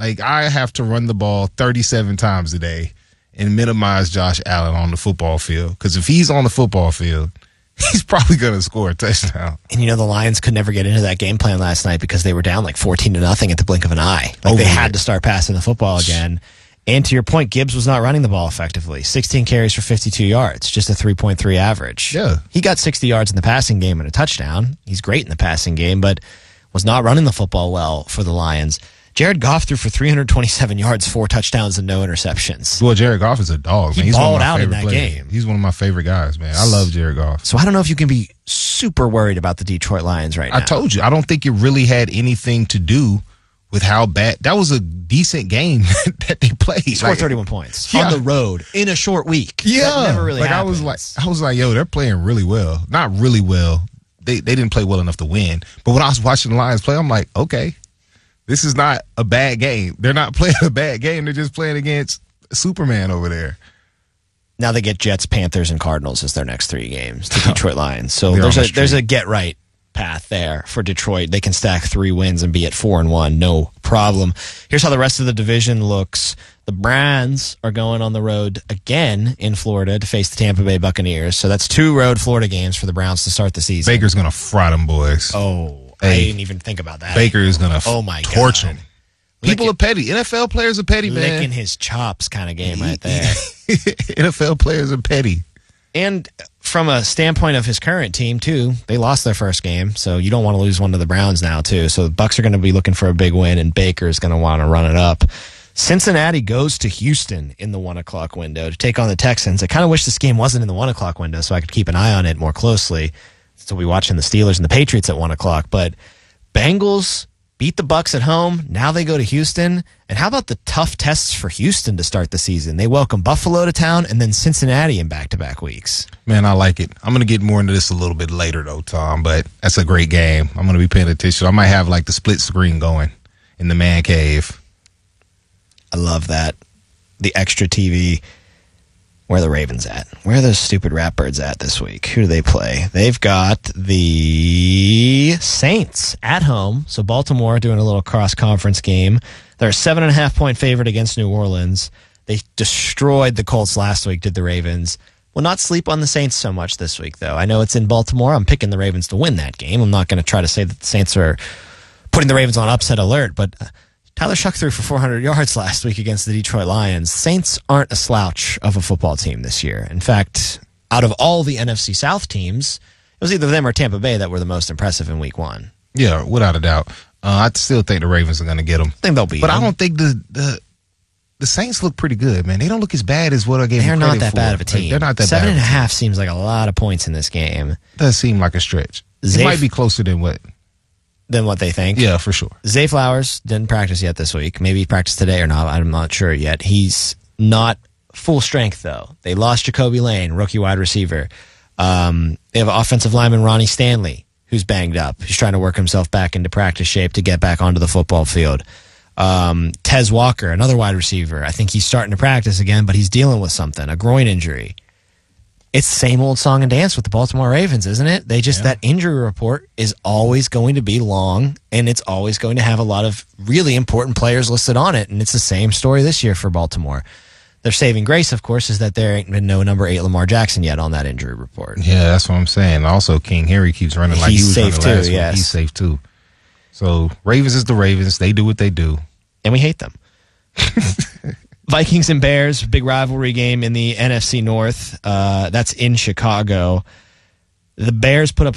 Like, I have to run the ball 37 times a day and minimize Josh Allen on the football field. Because if he's on the football field, he's probably going to score a touchdown. And the Lions could never get into that game plan last night because they were down like 14-0 at the blink of an eye. Like they had to start passing the football again. And to your point, Gibbs was not running the ball effectively. 16 carries for 52 yards, just a 3.3 average. Yeah. He got 60 yards in the passing game and a touchdown. He's great in the passing game, but was not running the football well for the Lions. Jared Goff threw for 327 yards, 4 touchdowns, and no interceptions. Well, Jared Goff is a dog, man. He balled out in that game. He's one of my favorite guys, man. I love Jared Goff. So I don't know if you can be super worried about the Detroit Lions right now. I told you, I don't think it really had anything to do with how bad. That was a decent game that they played. He scored 31 points on the road in a short week. Yeah. That never really happens. I was like, yo, they're playing really well. Not really well. They didn't play well enough to win. But when I was watching the Lions play, I'm like, okay, this is not a bad game. They're not playing a bad game. They're just playing against Superman over there. Now they get Jets, Panthers, and Cardinals as their next 3 games, the Detroit Lions. So there's a get-right path there for Detroit. They can stack 3 wins and be at 4-1, no problem. Here's how the rest of the division looks. The Browns are going on the road again in Florida to face the Tampa Bay Buccaneers. So that's 2 road Florida games for the Browns to start the season. Baker's going to fry them boys. Oh, I didn't even think about that. Baker is going to torch them. People are petty. NFL players are petty, man. Licking his chops kind of game right there. NFL players are petty. And from a standpoint of his current team, too, they lost their first game, so you don't want to lose one to the Browns now, too. So the Bucs are going to be looking for a big win, and Baker is going to want to run it up. Cincinnati goes to Houston in the 1 o'clock window to take on the Texans. I kind of wish this game wasn't in the 1 o'clock window so I could keep an eye on it more closely. So we'll be watching the Steelers and the Patriots at 1 o'clock. But Bengals beat the Bucs at home. Now they go to Houston. And how about the tough tests for Houston to start the season? They welcome Buffalo to town and then Cincinnati in back-to-back weeks. Man, I like it. I'm going to get more into this a little bit later, though, Tom, but that's a great game. I'm going to be paying attention. I might have, like, the split screen going in the man cave. I love that. The extra TV. Where are the Ravens at? Where are those stupid Ratbirds at this week? Who do they play? They've got the Saints at home. So Baltimore doing a little cross-conference game. They're a 7.5-point favorite against New Orleans. They destroyed the Colts last week, did the Ravens. Will not sleep on the Saints so much this week, though. I know it's in Baltimore. I'm picking the Ravens to win that game. I'm not going to try to say that the Saints are putting the Ravens on upset alert, but Tyler Shuck threw for 400 yards last week against the Detroit Lions. Saints aren't a slouch of a football team this year. In fact, out of all the NFC South teams, it was either them or Tampa Bay that were the most impressive in week 1. Yeah, without a doubt. I still think the Ravens are going to get them. I think they'll beat them. But I don't think the Saints look pretty good, man. They don't look as bad as what I gave them credit for. They're not that bad of a team. Like, they're not that bad. 7.5 seems like a lot of points in this game. Does seem like a stretch. It might be closer than what they think. Yeah, for sure. Zay Flowers didn't practice yet this week. Maybe he practiced today or not. I'm not sure yet. He's not full strength, though. They lost Jacoby Lane, rookie wide receiver. They have offensive lineman Ronnie Stanley, who's banged up. He's trying to work himself back into practice shape to get back onto the football field. Tez Walker, another wide receiver. I think he's starting to practice again, but he's dealing with something, a groin injury. It's the same old song and dance with the Baltimore Ravens, isn't it? That injury report is always going to be long, and it's always going to have a lot of really important players listed on it, and it's the same story this year for Baltimore. Their saving grace, of course, is that there ain't been no number 8 Lamar Jackson yet on that injury report. Yeah, that's what I'm saying. Also, King Henry keeps running like he was running last week. Yes. He's safe, too. So, Ravens is the Ravens. They do what they do. And we hate them. Vikings and Bears, big rivalry game in the NFC North. That's in Chicago. The Bears put up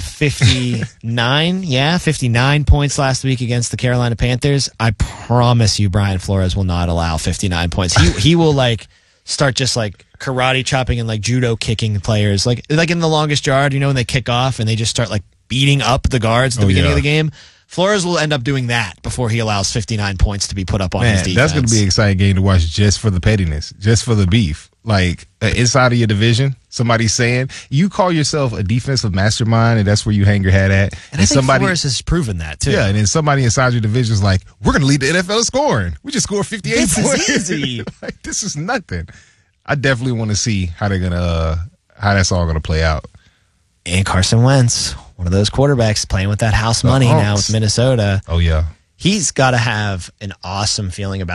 59 points last week against the Carolina Panthers. I promise you Brian Flores will not allow 59 points. He will start just karate chopping and judo kicking players. Like in the longest yard, when they kick off and they just start beating up the guards at the beginning of the game. Flores will end up doing that before he allows 59 points to be put up on his defense. That's going to be an exciting game to watch just for the pettiness, just for the beef. Inside of your division, somebody's saying, you call yourself a defensive mastermind, and that's where you hang your hat at. And I think Flores has proven that, too. Yeah, and then somebody inside your division is like, we're going to lead the NFL in scoring. We just scored 58 points. This is easy. This is nothing. I definitely want to see how they're going to, how that's all going to play out. And Carson Wentz, one of those quarterbacks playing with that house money now with Minnesota. Oh, yeah. He's got to have an awesome feeling about